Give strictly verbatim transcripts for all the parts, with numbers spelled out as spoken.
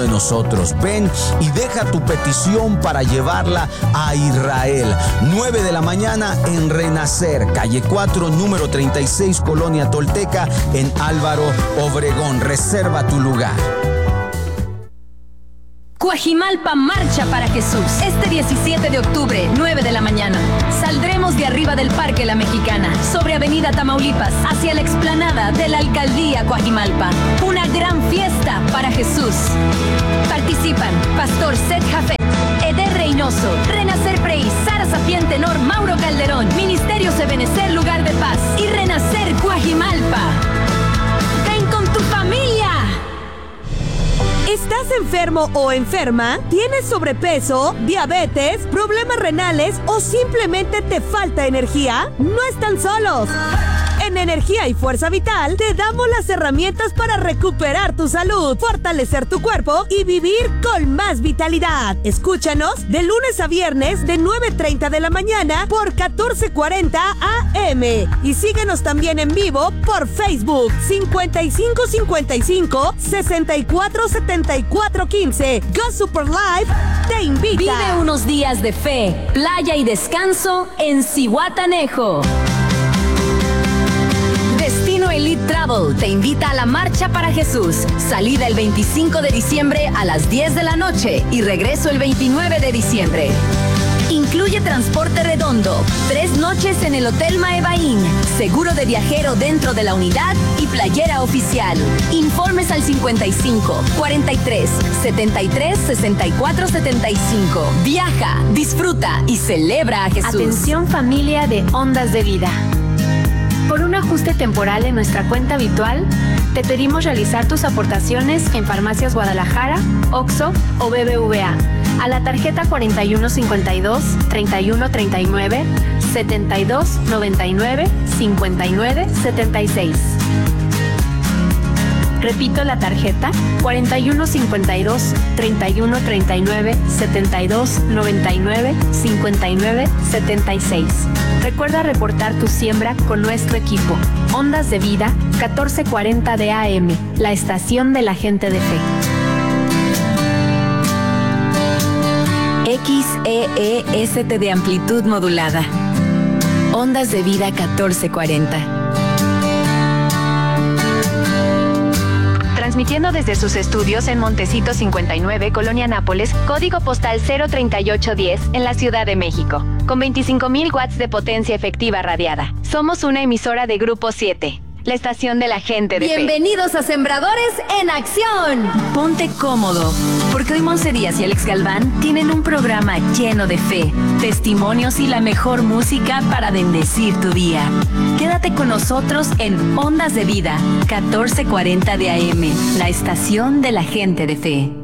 de nosotros. Ven y deja tu petición para llevarla a Israel. nueve de la mañana en Renacer, calle cuatro, número treinta y seis, Colonia Tolteca, en Álvaro Obregón. Reserva tu lugar. Cuajimalpa marcha para Jesús. Este diecisiete de octubre, nueve de la mañana. Saldremos de arriba del Parque La Mexicana, sobre Avenida Tamaulipas, hacia la explanada de la Alcaldía Cuajimalpa. Una gran fiesta para Jesús. Participan Pastor Seth Jafet, Eder Reynoso, Renacer Prey, Sara Sapien Tenor, Mauro Calderón, Ministerio Ebenecer Lugar de Paz y Renacer Cuajimalpa. ¡Ven con tu familia! ¿Estás enfermo o enferma? ¿Tienes sobrepeso, diabetes, problemas renales o simplemente te falta energía? No están solos. En Energía y Fuerza Vital te damos las herramientas para recuperar tu salud, fortalecer tu cuerpo y vivir con más vitalidad. Escúchanos de lunes a viernes de nueve treinta de la mañana por catorce cuarenta A M y síguenos también en vivo por Facebook cincuenta y cinco cincuenta y cinco, sesenta y cuatro setenta y cuatro quince. Go Super Live te invita. Vive unos días de fe, playa y descanso en Zihuatanejo. Destino Elite Travel te invita a la Marcha para Jesús. Salida el veinticinco de diciembre a las diez de la noche y regreso el veintinueve de diciembre. Incluye transporte redondo, tres noches en el Hotel Maebaín, seguro de viajero dentro de la unidad y playera oficial. Informes al cincuenta y cinco, cuarenta y tres, setenta y tres, sesenta y cuatro setenta y cinco. Viaja, disfruta y celebra a Jesús. Atención familia de Ondas de Vida. Por un ajuste temporal en nuestra cuenta habitual, te pedimos realizar tus aportaciones en Farmacias Guadalajara, Oxxo o B B V A a la tarjeta cuarenta y uno cincuenta y dos, treinta y uno treinta y nueve, setenta y dos noventa y nueve, cincuenta y nueve setenta y seis. Repito la tarjeta cuarenta y uno cincuenta y dos, treinta y uno treinta y nueve, setenta y dos noventa y nueve, cincuenta y nueve setenta y seis. Recuerda reportar tu siembra con nuestro equipo. Ondas de Vida, catorce cuarenta de A M, la estación de la gente de fe. X E E S T de amplitud modulada. Ondas de Vida catorce cuarenta. Transmitiendo desde sus estudios en Montecito cincuenta y nueve, Colonia Nápoles, código postal cero treinta y ocho diez, en la Ciudad de México, con veinticinco mil watts de potencia efectiva radiada. Somos una emisora de Grupo siete, la estación de la gente de fe. Bienvenidos a Sembradores en Acción. Ponte cómodo, porque hoy Monse Díaz y Alex Galván tienen un programa lleno de fe, testimonios y la mejor música para bendecir tu día. Quédate con nosotros en Ondas de Vida, catorce cuarenta de A M, la estación de la gente de fe.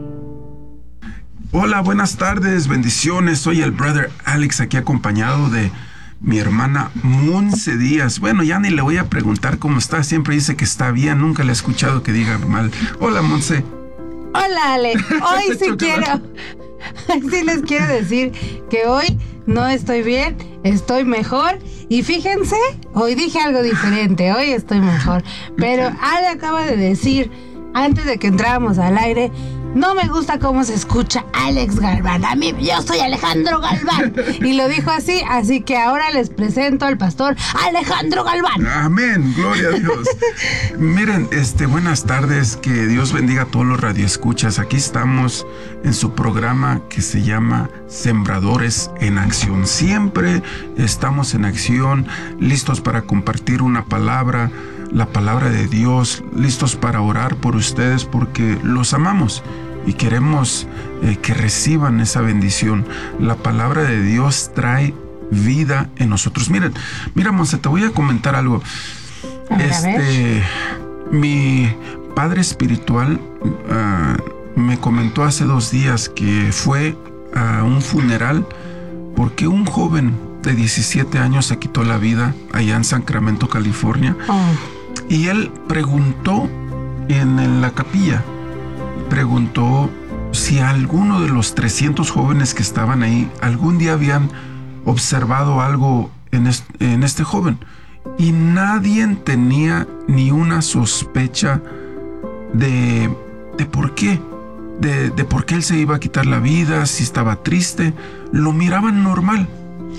Hola, buenas tardes, bendiciones. Soy el brother Alex, aquí acompañado de mi hermana Monse Díaz. Bueno, ya ni le voy a preguntar cómo está. Siempre dice que está bien. Nunca le he escuchado que diga mal. Hola, Monse. Hola, Ale. Hoy sí quiero. Sí les quiero decir que hoy no estoy bien, estoy mejor. Y fíjense, hoy dije algo diferente. Hoy estoy mejor. Pero Ale acaba de decir, antes de que entráramos al aire, no me gusta cómo se escucha Alex Galván. A mí, yo soy Alejandro Galván. Y lo dijo así, así que ahora les presento al pastor Alejandro Galván. Amén, gloria a Dios. Miren, este, buenas tardes, que Dios bendiga a todos los radioescuchas. Aquí estamos en su programa que se llama Sembradores en Acción. Siempre estamos en acción, listos para compartir una palabra, la palabra de Dios, listos para orar por ustedes porque los amamos y queremos eh, que reciban esa bendición. La palabra de Dios trae vida en nosotros. Miren, mira, Monse, te voy a comentar algo. A ver, este, a ver. Mi padre espiritual uh, me comentó hace dos días que fue a un funeral porque un joven de diecisiete años se quitó la vida allá en Sacramento, California. Oh. Y él preguntó en, en la capilla, preguntó si alguno de los trescientos jóvenes que estaban ahí algún día habían observado algo en este, en este joven. Y nadie tenía ni una sospecha de, de por qué. de, de por qué él se iba a quitar la vida, si estaba triste. Lo miraban normal.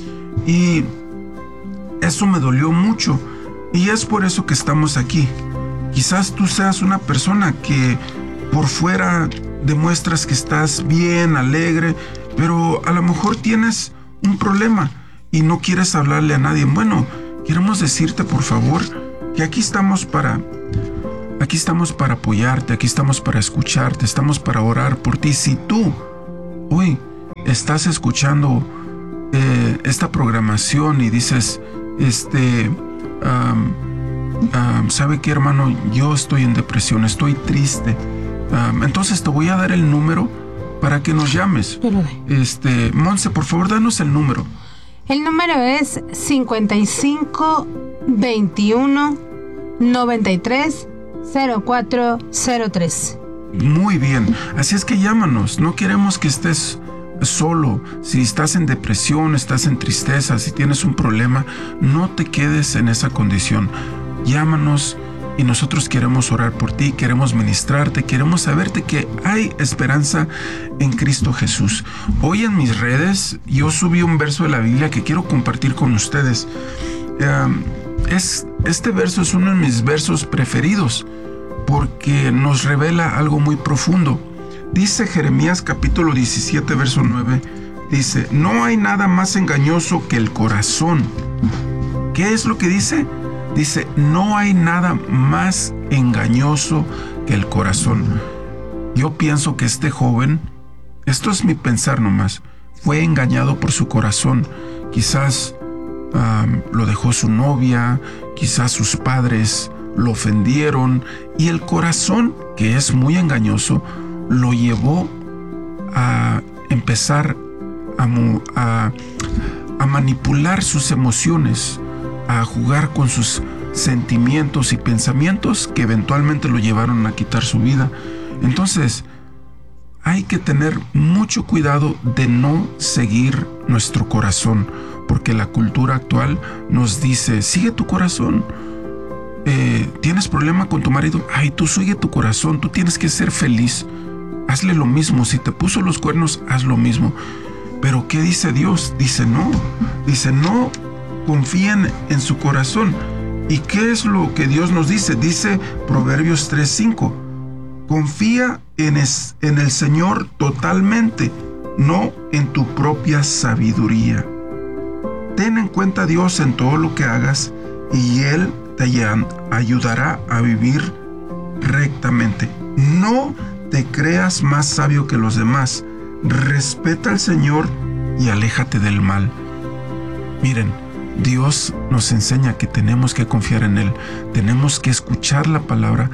Y eso me dolió mucho. Y es por eso que estamos aquí. Quizás tú seas una persona que por fuera demuestras que estás bien, alegre, pero a lo mejor tienes un problema y no quieres hablarle a nadie. Bueno, queremos decirte, por favor, que aquí estamos para, aquí estamos para apoyarte, aquí estamos para escucharte, estamos para orar por ti. Si tú hoy estás escuchando eh, esta programación y dices, este, um, um, ¿sabe qué, hermano? Yo estoy en depresión, estoy triste. Um, entonces te voy a dar el número para que nos llames. Este, Monse, por favor, danos el número. El número es cincuenta y cinco veintiuno noventa y tres cero cuatro cero tres. Muy bien, así es que llámanos. No queremos que estés solo. Si estás en depresión, estás en tristeza, si tienes un problema, no te quedes en esa condición. Llámanos y nosotros queremos orar por ti, queremos ministrarte, queremos saberte que hay esperanza en Cristo Jesús. Hoy en mis redes yo subí un verso de la Biblia que quiero compartir con ustedes. Um, es, este verso es uno de mis versos preferidos porque nos revela algo muy profundo. Dice Jeremías capítulo diecisiete, verso nueve, dice, no hay nada más engañoso que el corazón. ¿Qué es lo que dice? Dice, no hay nada más engañoso que el corazón. Yo pienso que este joven, esto es mi pensar nomás, fue engañado por su corazón. Quizás um, lo dejó su novia, quizás sus padres lo ofendieron y el corazón, que es muy engañoso, lo llevó a empezar a, a, a manipular sus emociones, a jugar con sus sentimientos y pensamientos que eventualmente lo llevaron a quitar su vida. Entonces, hay que tener mucho cuidado de no seguir nuestro corazón, porque la cultura actual nos dice, sigue tu corazón. Eh, ¿Tienes problema con tu marido? Ay, tú sigue tu corazón, tú tienes que ser feliz. Hazle lo mismo, si te puso los cuernos, haz lo mismo. Pero ¿qué dice Dios? Dice no, dice no. Confíen en su corazón. ¿Y qué es lo que Dios nos dice? Dice Proverbios tres cinco. Confía en, es, en el Señor totalmente, no en tu propia sabiduría. Ten en cuenta a Dios en todo lo que hagas y Él te ayudará a vivir rectamente. No te creas más sabio que los demás. Respeta al Señor y aléjate del mal. Miren, Dios nos enseña que tenemos que confiar en Él, tenemos que escuchar la palabra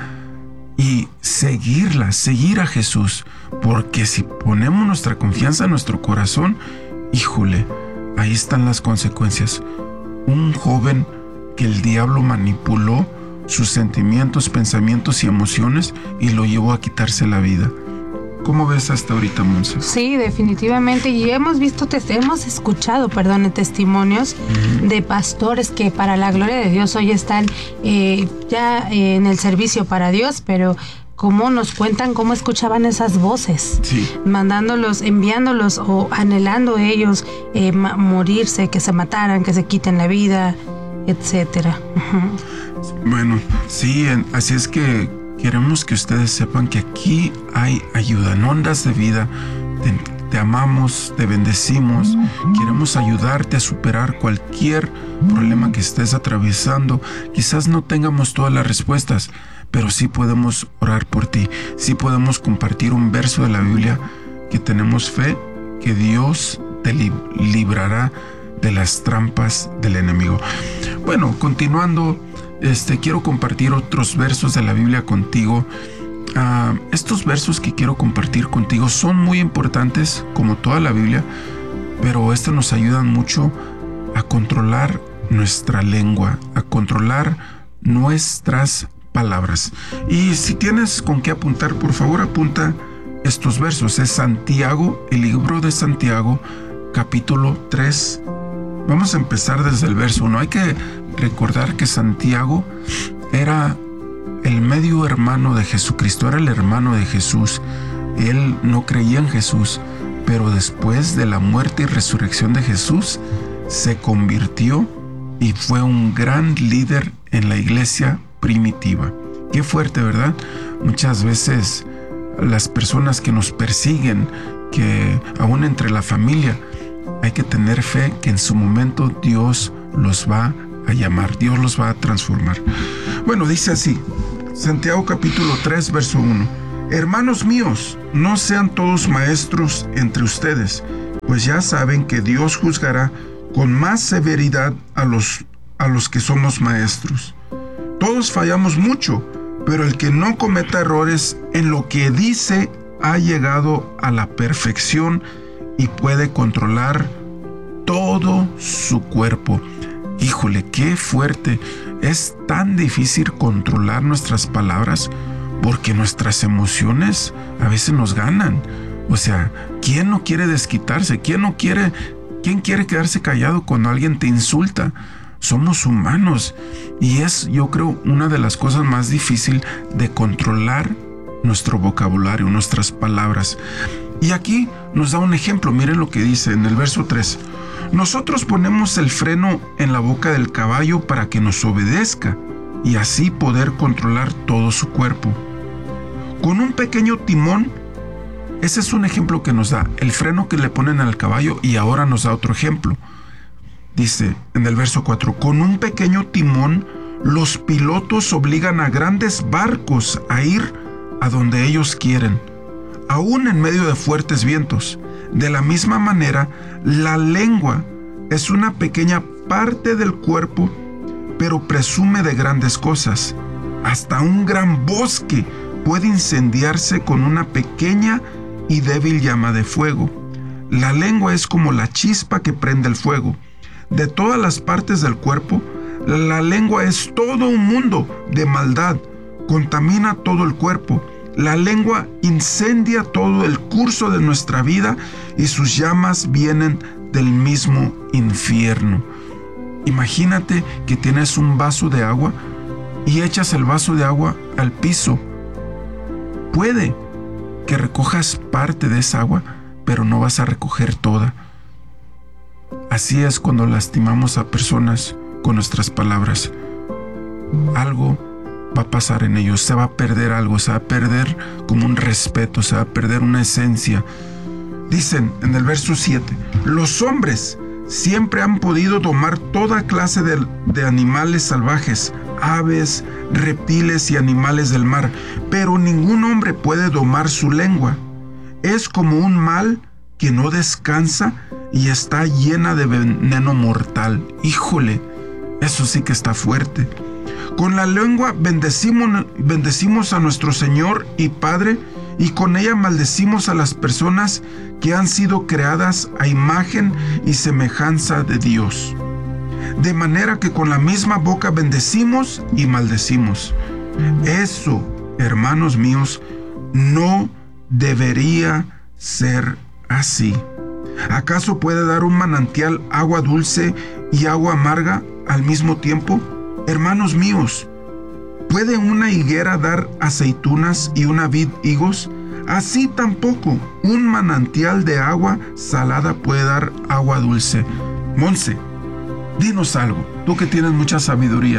y seguirla, seguir a Jesús, porque si ponemos nuestra confianza en nuestro corazón, híjole, ahí están las consecuencias. Un joven que el diablo manipuló sus sentimientos, pensamientos y emociones y lo llevó a quitarse la vida. ¿Cómo ves hasta ahorita, Monse? Sí, definitivamente. Y hemos visto, hemos escuchado, perdón, testimonios uh-huh. de pastores que para la gloria de Dios hoy están eh, ya eh, en el servicio para Dios, pero cómo nos cuentan cómo escuchaban esas voces, sí. mandándolos, enviándolos o anhelando ellos eh, ma- morirse, que se mataran, que se quiten la vida, etcétera. Uh-huh. Bueno, sí, así es que queremos que ustedes sepan que aquí hay ayuda en Ondas de Vida. Te, te amamos, te bendecimos. Queremos ayudarte a superar cualquier problema que estés atravesando. Quizás no tengamos todas las respuestas, pero sí podemos orar por ti. Sí podemos compartir un verso de la Biblia que tenemos fe que Dios te li- librará de las trampas del enemigo. Bueno, continuando, Este, quiero compartir otros versos de la Biblia contigo. Uh, estos versos que quiero compartir contigo son muy importantes, como toda la Biblia, pero estos nos ayudan mucho a controlar nuestra lengua, a controlar nuestras palabras. Y si tienes con qué apuntar, por favor apunta estos versos. Es Santiago, el libro de Santiago, capítulo tres. Vamos a empezar desde el verso uno. Hay que recordar que Santiago era el medio hermano de Jesucristo, era el hermano de Jesús. él no creía en Jesús, pero después de la muerte y resurrección de Jesús, se convirtió y fue un gran líder en la iglesia primitiva. Qué fuerte, ¿verdad? Muchas veces las personas que nos persiguen, que aún entre la familia, hay que tener fe que en su momento Dios los va a llamar, Dios los va a transformar. Bueno, dice así, Santiago capítulo tres, verso uno. Hermanos míos, no sean todos maestros entre ustedes, pues ya saben que Dios juzgará con más severidad a los, a los que somos maestros. Todos fallamos mucho, pero el que no cometa errores en lo que dice ha llegado a la perfección y puede controlar todo su cuerpo. Híjole, qué fuerte. Es tan difícil controlar nuestras palabras porque nuestras emociones a veces nos ganan. O sea, ¿quién no quiere desquitarse? ¿Quién no quiere, quién quiere quedarse callado cuando alguien te insulta? Somos humanos y es, yo creo, una de las cosas más difíciles de controlar nuestro vocabulario, nuestras palabras. Y aquí nos da un ejemplo. Miren lo que dice en el verso tres. Nosotros ponemos el freno en la boca del caballo para que nos obedezca y así poder controlar todo su cuerpo. Con un pequeño timón, ese es un ejemplo que nos da, el freno que le ponen al caballo, y ahora nos da otro ejemplo. Dice en el verso cuatro, con un pequeño timón, los pilotos obligan a grandes barcos a ir a donde ellos quieren, aún en medio de fuertes vientos. De la misma manera, la lengua es una pequeña parte del cuerpo, pero presume de grandes cosas. Hasta un gran bosque puede incendiarse con una pequeña y débil llama de fuego. La lengua es como la chispa que prende el fuego. De todas las partes del cuerpo, la lengua es todo un mundo de maldad. Contamina todo el cuerpo. La lengua incendia todo el curso de nuestra vida y sus llamas vienen del mismo infierno. Imagínate que tienes un vaso de agua y echas el vaso de agua al piso. Puede que recojas parte de esa agua, pero no vas a recoger toda. Así es cuando lastimamos a personas con nuestras palabras. Algo va a pasar en ellos, se va a perder algo, se va a perder como un respeto, se va a perder una esencia. Dicen en el verso siete, los hombres siempre han podido domar toda clase de, de animales salvajes, aves, reptiles y animales del mar, pero ningún hombre puede domar su lengua. Es como un mal que no descansa y está llena de veneno mortal. Híjole, eso sí que está fuerte. Con la lengua bendecimos, bendecimos a nuestro Señor y Padre, y con ella maldecimos a las personas que han sido creadas a imagen y semejanza de Dios. De manera que con la misma boca bendecimos y maldecimos. Eso, hermanos míos, no debería ser así. ¿Acaso puede dar un manantial agua dulce y agua amarga al mismo tiempo? Hermanos míos, ¿puede una higuera dar aceitunas y una vid higos? Así tampoco un manantial de agua salada puede dar agua dulce. Monse, dinos algo, tú que tienes mucha sabiduría.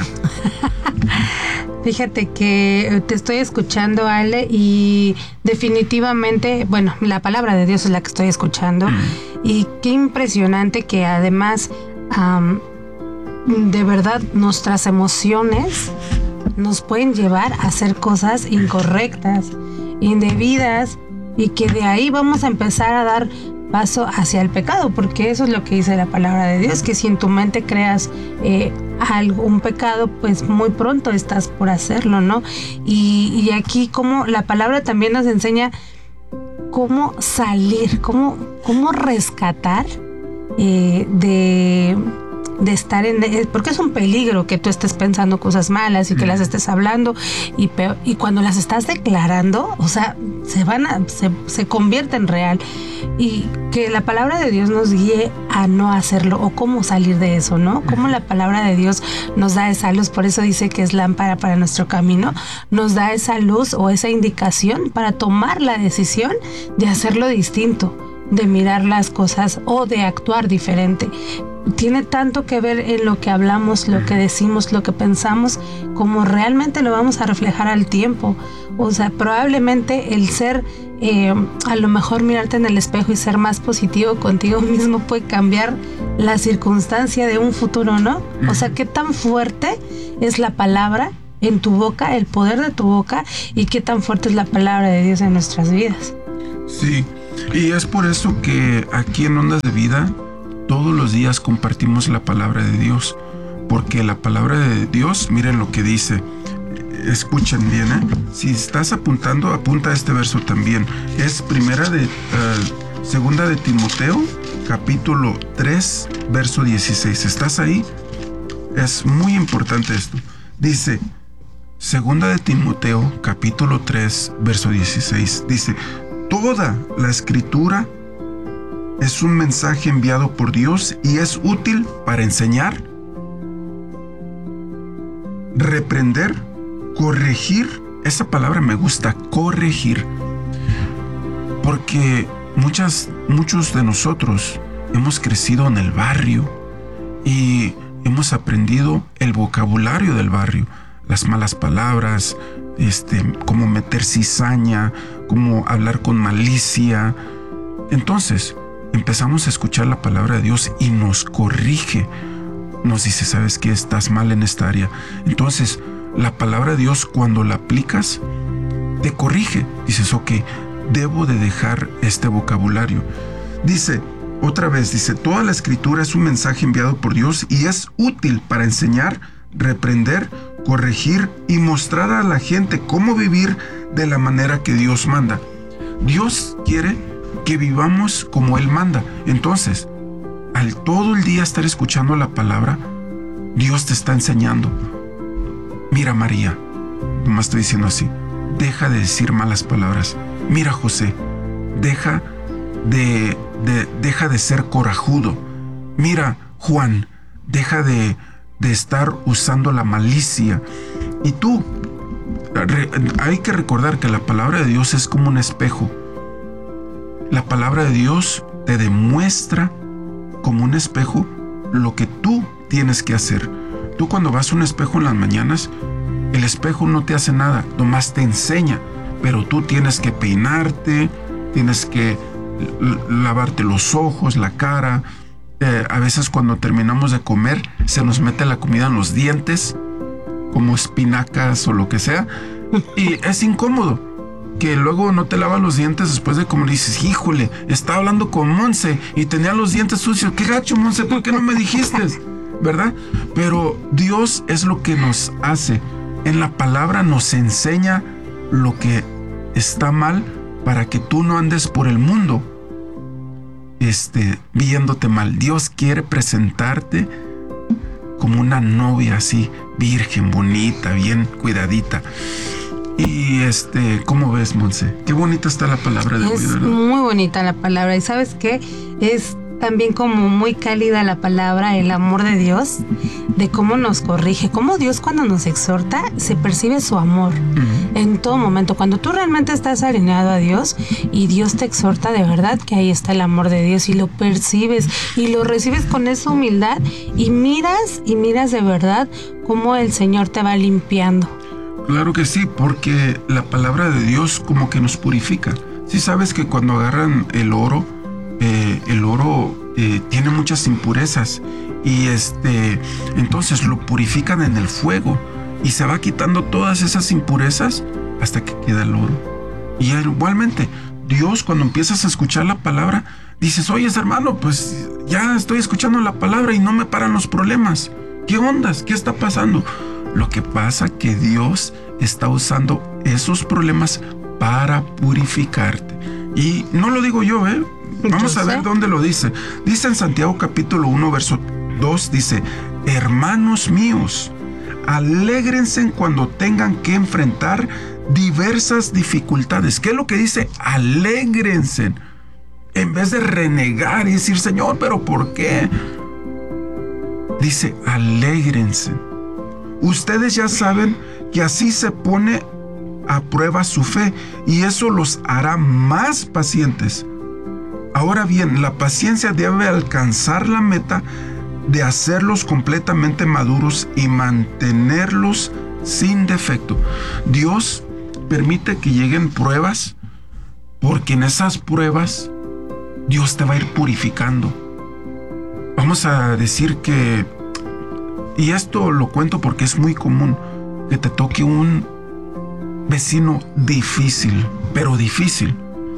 Fíjate que te estoy escuchando, Ale, y definitivamente, bueno, la palabra de Dios es la que estoy escuchando. Mm. Y qué impresionante que además, um, de verdad, nuestras emociones nos pueden llevar a hacer cosas incorrectas, indebidas, y que de ahí vamos a empezar a dar paso hacia el pecado, porque eso es lo que dice la palabra de Dios, que si en tu mente creas eh, algún pecado, pues muy pronto estás por hacerlo, ¿no? Y, y aquí como la palabra también nos enseña cómo salir, cómo, cómo rescatar eh, de, de estar en, porque es un peligro que tú estés pensando cosas malas y que las estés hablando y peor, y cuando las estás declarando, o sea, se van a, se, se convierte en real, y que la palabra de Dios nos guíe a no hacerlo o cómo salir de eso, ¿no? Cómo la palabra de Dios nos da esa luz, por eso dice que es lámpara para nuestro camino, nos da esa luz o esa indicación para tomar la decisión de hacerlo distinto, de mirar las cosas o de actuar diferente. Tiene tanto que ver en lo que hablamos, lo que decimos, lo que pensamos, como realmente lo vamos a reflejar al tiempo. O sea, probablemente el ser, eh, a lo mejor mirarte en el espejo y ser más positivo contigo mismo puede cambiar la circunstancia de un futuro, ¿no? O sea, qué tan fuerte es la palabra en tu boca, el poder de tu boca, y qué tan fuerte es la palabra de Dios en nuestras vidas. Sí, y es por eso que aquí en Ondas de Vida todos los días compartimos la palabra de Dios, porque la palabra de Dios, miren lo que dice, escuchen bien, ¿eh? Si estás apuntando, apunta este verso también, es primera de, uh, segunda de Timoteo, capítulo tres, verso dieciséis, ¿estás ahí? Es muy importante esto, dice, segunda de Timoteo, capítulo tres, verso dieciséis, dice, toda la escritura es un mensaje enviado por Dios y es útil para enseñar, reprender, corregir. Esa palabra me gusta, corregir. Porque muchas, muchos de nosotros hemos crecido en el barrio y hemos aprendido el vocabulario del barrio, las malas palabras, este, cómo meter cizaña, cómo hablar con malicia. Entonces, empezamos a escuchar la palabra de Dios y nos corrige. Nos dice, ¿sabes qué? Estás mal en esta área. Entonces, la palabra de Dios, cuando la aplicas, te corrige. Dices, ok, debo de dejar este vocabulario. Dice, otra vez, dice, toda la escritura es un mensaje enviado por Dios y es útil para enseñar, reprender, corregir y mostrar a la gente cómo vivir de la manera que Dios manda. Dios quiere que vivamos como Él manda. Entonces, al todo el día estar escuchando la palabra, Dios te está enseñando. Mira, María, nomás estoy diciendo así, deja de decir malas palabras. Mira, José, deja de, de, deja de ser corajudo. Mira, Juan, deja de, de estar usando la malicia. Y tú, re, hay que recordar que la palabra de Dios es como un espejo. La palabra de Dios te demuestra como un espejo lo que tú tienes que hacer. Tú cuando vas a un espejo en las mañanas, el espejo no te hace nada, nomás te enseña, pero tú tienes que peinarte, tienes que lavarte los ojos, la cara. Eh, a veces cuando terminamos de comer, se nos mete la comida en los dientes, como espinacas o lo que sea, y es incómodo. Que luego no te lavas los dientes después de comer y dices, híjole, estaba hablando con Monse y tenía los dientes sucios. Qué gacho, Monse, ¿por qué no me dijiste? ¿Verdad? Pero Dios es lo que nos hace. En la palabra nos enseña lo que está mal para que tú no andes por el mundo este, viéndote mal. Dios quiere presentarte como una novia así, virgen, bonita, bien cuidadita. Y este, ¿cómo ves, Monse? Qué bonita está la palabra de hoy, Es ¿verdad? muy bonita la palabra. Y ¿sabes qué? Es también como muy cálida la palabra, el amor de Dios, de cómo nos corrige, cómo Dios cuando nos exhorta se percibe su amor uh-huh. en todo momento. Cuando tú realmente estás alineado a Dios y Dios te exhorta, de verdad que ahí está el amor de Dios y lo percibes y lo recibes con esa humildad y miras y miras de verdad cómo el Señor te va limpiando. Claro que sí, porque la palabra de Dios como que nos purifica. Sí sabes que cuando agarran el oro, eh, el oro eh, tiene muchas impurezas y este, entonces lo purifican en el fuego y se va quitando todas esas impurezas hasta que queda el oro. Y igualmente, Dios cuando empiezas a escuchar la palabra, dices, oye hermano, pues ya estoy escuchando la palabra y no me paran los problemas. ¿Qué ondas? ¿Qué está pasando? Lo que pasa que Dios está usando esos problemas para purificarte. Y no lo digo yo, ¿eh? Vamos a ver dónde lo dice. Dice en Santiago capítulo uno, verso dos dice, hermanos míos, alégrense cuando tengan que enfrentar diversas dificultades. ¿Qué es lo que dice? Alégrense. En vez de renegar y decir, Señor, ¿pero por qué? Dice, alégrense. Ustedes ya saben que así se pone a prueba su fe y eso los hará más pacientes. Ahora bien, la paciencia debe alcanzar la meta de hacerlos completamente maduros y mantenerlos sin defecto. Dios permite que lleguen pruebas porque en esas pruebas Dios te va a ir purificando. Vamos a decir que, y esto lo cuento porque es muy común, que te toque un vecino difícil, pero difícil,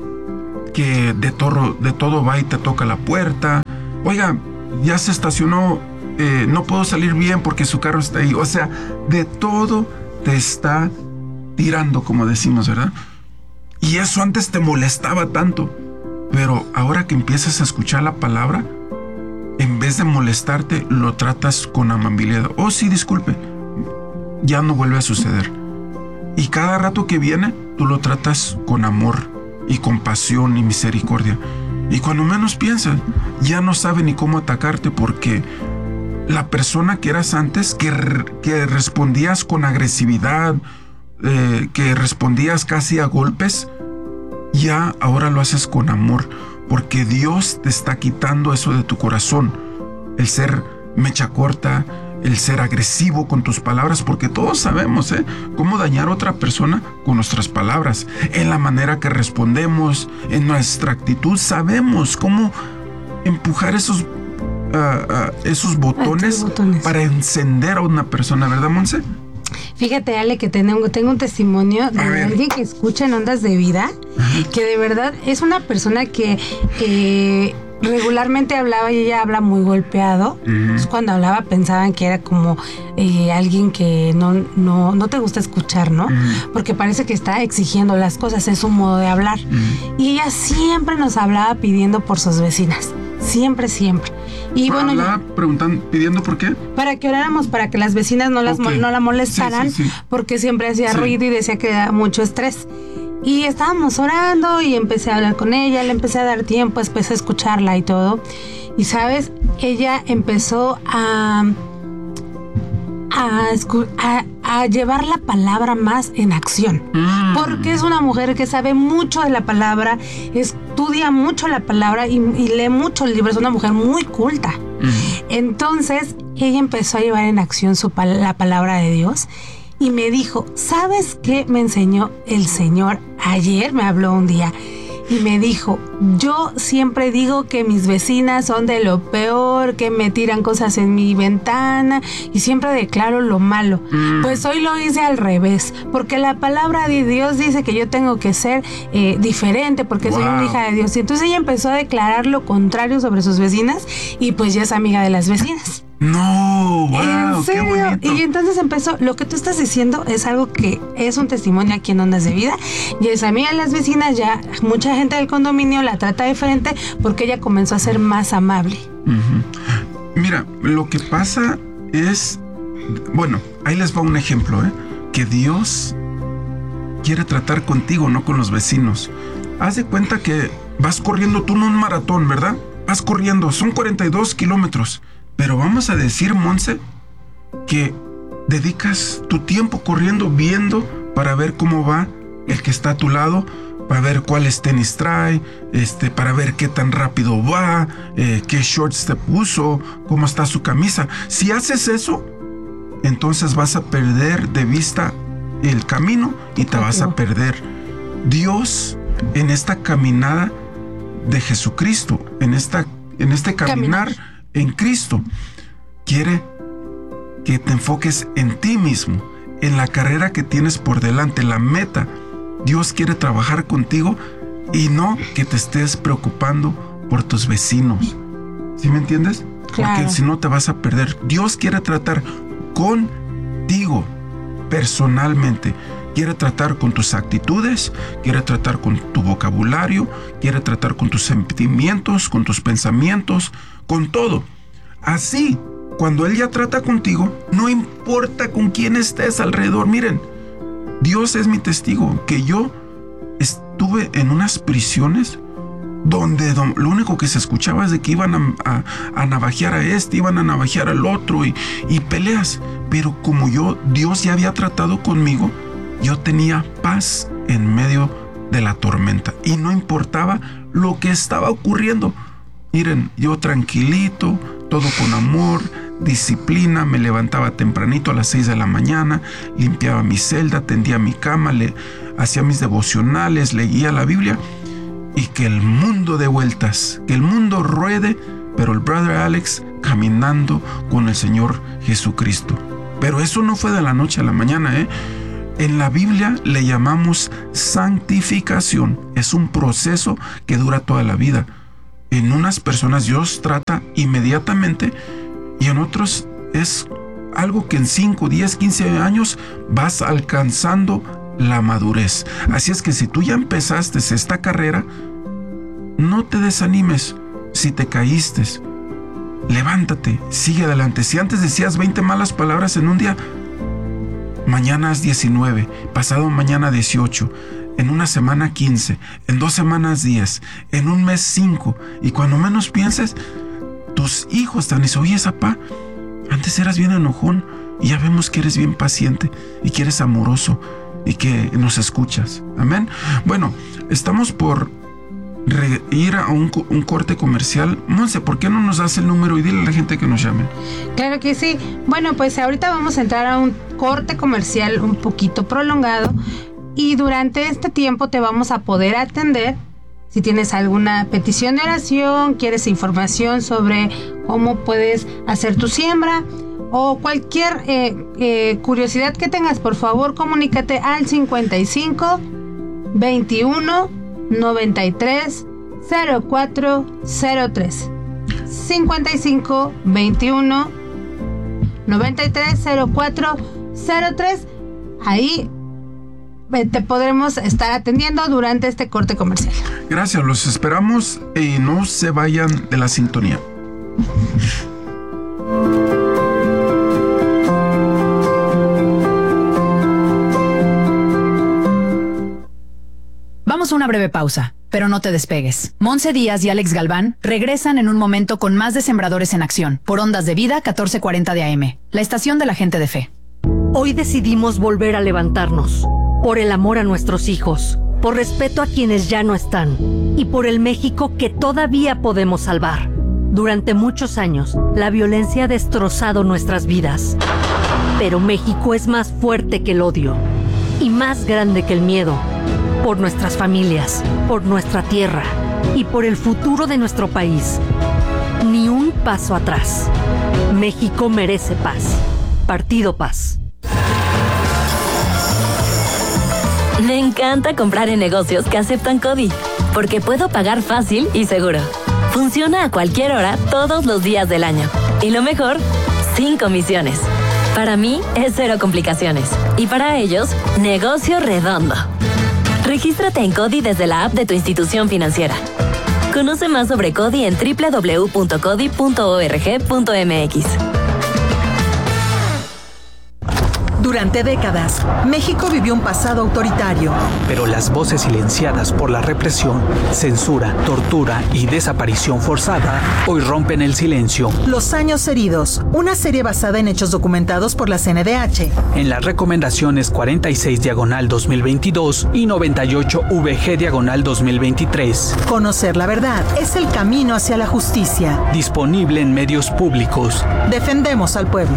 que de todo, de todo va y te toca la puerta. Oiga, ya se estacionó, eh, no puedo salir bien porque su carro está ahí. O sea, de todo te está tirando, como decimos, ¿verdad? Y eso antes te molestaba tanto, pero ahora que empiezas a escuchar la palabra, en vez de molestarte, lo tratas con amabilidad. Oh, sí, disculpe, ya no vuelve a suceder. Y cada rato que viene, tú lo tratas con amor y compasión y misericordia. Y cuando menos piensas, ya no sabe ni cómo atacarte, porque la persona que eras antes, que, que respondías con agresividad, eh, que respondías casi a golpes, ya ahora lo haces con amor, porque Dios te está quitando eso de tu corazón, el ser mecha corta, el ser agresivo con tus palabras, porque todos sabemos ¿eh? cómo dañar a otra persona con nuestras palabras, en la manera que respondemos, en nuestra actitud, sabemos cómo empujar esos, uh, uh, esos botones, botones para encender a una persona, ¿verdad, Monse? Fíjate, Ale, que tengo, tengo un testimonio de alguien que escucha en Ondas de Vida, uh-huh. que de verdad es una persona que eh, regularmente hablaba y ella habla muy golpeado. Uh-huh. Entonces, cuando hablaba pensaban que era como eh, alguien que no, no, no te gusta escuchar, ¿no? Uh-huh. Porque parece que está exigiendo las cosas, es su modo de hablar. Uh-huh. Y ella siempre nos hablaba pidiendo por sus vecinas. Siempre, siempre. Y bueno, hablaba preguntando, pidiendo por qué. Para que oráramos, para que las vecinas no, las, okay. no la molestaran, sí, sí, sí. porque siempre hacía sí. ruido y decía que da mucho estrés. Y estábamos orando y empecé a hablar con ella, le empecé a dar tiempo, empecé a escucharla y todo. Y sabes, ella empezó a, a, a, a llevar la palabra más en acción. Mm. Porque es una mujer que sabe mucho de la palabra, estudia mucho la palabra y, y lee muchos libros, es una mujer muy culta. Mm. Entonces, ella empezó a llevar en acción su, la palabra de Dios. Y me dijo, ¿sabes qué me enseñó el Señor ayer? Me habló un día y me dijo, yo siempre digo que mis vecinas son de lo peor, que me tiran cosas en mi ventana y siempre declaro lo malo. Mm. Pues hoy lo hice al revés, porque la palabra de Dios dice que yo tengo que ser eh, diferente porque wow. soy una hija de Dios. Y entonces ella empezó a declarar lo contrario sobre sus vecinas y pues ya es amiga de las vecinas. No, wow, ¿en serio? Qué bonito. Y entonces empezó, lo que tú estás diciendo es algo que es un testimonio aquí en Ondas de Vida, y es amiga de las vecinas, ya mucha gente del condominio la trata diferente porque ella comenzó a ser más amable. Uh-huh. Mira, lo que pasa es, bueno, ahí les va un ejemplo, ¿eh? que Dios quiere tratar contigo, no con los vecinos. Haz de cuenta que vas corriendo tú en un maratón, ¿verdad? Vas corriendo, son cuarenta y dos kilómetros. Pero vamos a decir, Monse, que dedicas tu tiempo corriendo, viendo para ver cómo va el que está a tu lado, para ver cuáles tenis trae, este, para ver qué tan rápido va, eh, qué shorts te puso, cómo está su camisa. Si haces eso, entonces vas a perder de vista el camino y te vas a perder. Dios, en esta caminada de Jesucristo, en, esta, en este caminar... Caminar. En Cristo, quiere que te enfoques en ti mismo, en la carrera que tienes por delante, la meta. Dios quiere trabajar contigo y no que te estés preocupando por tus vecinos. ¿Sí me entiendes? Claro. Porque si no te vas a perder. Dios quiere tratar contigo personalmente. Quiere tratar con tus actitudes, quiere tratar con tu vocabulario, quiere tratar con tus sentimientos, con tus pensamientos, con todo. Así, cuando Él ya trata contigo, no importa con quién estés alrededor. Miren, Dios es mi testigo que yo estuve en unas prisiones donde lo único que se escuchaba es de que iban a, a, a navajear a este, iban a navajear al otro y, y peleas. Pero como yo, Dios ya había tratado conmigo, yo tenía paz en medio de la tormenta y no importaba lo que estaba ocurriendo. Miren, yo tranquilito, todo con amor, disciplina, me levantaba tempranito a las seis de la mañana, limpiaba mi celda, tendía mi cama, le, hacía mis devocionales, leía la Biblia. Y que el mundo dé vueltas, que el mundo ruede, pero el brother Alex caminando con el Señor Jesucristo. Pero eso no fue de la noche a la mañana, ¿eh? En la Biblia le llamamos santificación. Es un proceso que dura toda la vida. En unas personas Dios trata inmediatamente y en otros es algo que en cinco, diez, quince años vas alcanzando la madurez. Así es que si tú ya empezaste esta carrera, no te desanimes. Si te caíste, levántate, sigue adelante. Si antes decías veinte malas palabras en un día, mañana es diecinueve, pasado mañana dieciocho, en una semana quince, en dos semanas diez, en un mes cinco, y cuando menos pienses, tus hijos te dicen, oye, papá, antes eras bien enojón y ya vemos que eres bien paciente y que eres amoroso y que nos escuchas. Amén. Bueno, estamos por re- ir a un, un corte comercial. Monse, ¿por qué no nos das el número y dile a la gente que nos llame? Claro que sí. Bueno, pues ahorita vamos a entrar a un corte comercial un poquito prolongado y durante este tiempo te vamos a poder atender. Si tienes alguna petición de oración, quieres información sobre cómo puedes hacer tu siembra o cualquier eh, eh, curiosidad que tengas, por favor, comunícate al cincuenta y cinco, veintiuno, noventa y tres, cero cuatro cero tres. cincuenta y cinco, veintiuno, noventa y tres, cero cuatro cero tres. Ahí te podremos estar atendiendo durante este corte comercial. Gracias, los esperamos y no se vayan de la sintonía. Vamos a una breve pausa, pero no te despegues. Monse Díaz y Alex Galván regresan en un momento con más de Sembradores en Acción, por Ondas de Vida catorce cuarenta de A M, la estación de la gente de fe. Hoy decidimos volver a levantarnos, por el amor a nuestros hijos, por respeto a quienes ya no están, y por el México que todavía podemos salvar. Durante muchos años, la violencia ha destrozado nuestras vidas. Pero México es más fuerte que el odio, y más grande que el miedo. Por nuestras familias, por nuestra tierra y por el futuro de nuestro país. Ni un paso atrás. México merece paz. Partido Paz. Me encanta comprar en negocios que aceptan CODI, porque puedo pagar fácil y seguro. Funciona a cualquier hora, todos los días del año. Y lo mejor, sin comisiones. Para mí es cero complicaciones. Y para ellos, negocio redondo. Regístrate en CODI desde la app de tu institución financiera. Conoce más sobre CODI en doble u doble u doble u punto codi punto org punto m x. Durante décadas, México vivió un pasado autoritario. Pero las voces silenciadas por la represión, censura, tortura y desaparición forzada hoy rompen el silencio. Los años heridos, una serie basada en hechos documentados por la C N D H. En las recomendaciones cuarenta y seis diagonal dos mil veintidós y noventa y ocho V G diagonal dos mil veintitrés. Conocer la verdad es el camino hacia la justicia. Disponible en medios públicos. Defendemos al pueblo.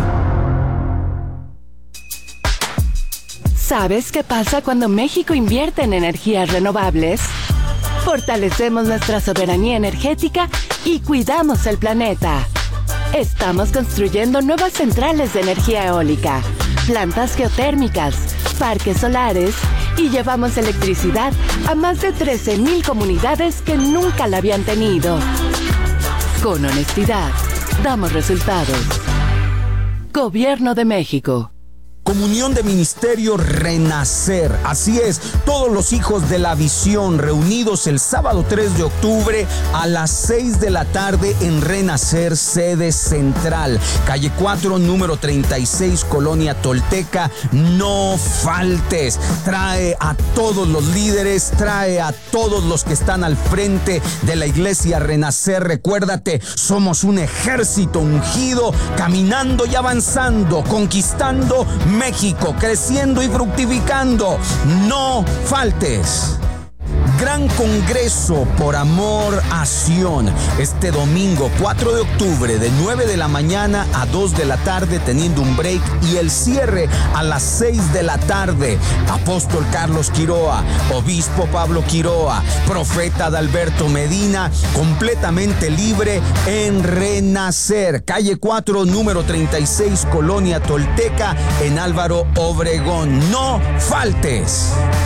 ¿Sabes qué pasa cuando México invierte en energías renovables? Fortalecemos nuestra soberanía energética y cuidamos el planeta. Estamos construyendo nuevas centrales de energía eólica, plantas geotérmicas, parques solares y llevamos electricidad a más de trece mil comunidades que nunca la habían tenido. Con honestidad, damos resultados. Gobierno de México. Comunión de Ministerio Renacer. Así es, todos los hijos de la visión reunidos el sábado tres de octubre a las seis de la tarde en Renacer, sede central, calle cuatro, número treinta y seis, Colonia Tolteca. No faltes. Trae a todos los líderes, trae a todos los que están al frente de la iglesia Renacer. Recuérdate, somos un ejército ungido, caminando y avanzando, conquistando México, creciendo y fructificando. No faltes. Gran Congreso por Amor a Sion, este domingo cuatro de octubre de nueve de la mañana a dos de la tarde, teniendo un break, y el cierre a las seis de la tarde. Apóstol Carlos Quiroa, Obispo Pablo Quiroa, Profeta Adalberto Medina, completamente libre en Renacer, calle cuatro, número treinta y seis, Colonia Tolteca, en Álvaro Obregón. No faltes.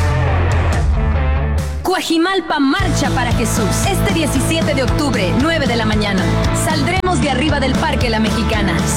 Coajimalpa marcha para Jesús. Este diecisiete de octubre, nueve de la mañana. Saldremos de arriba del Parque La Mexicana.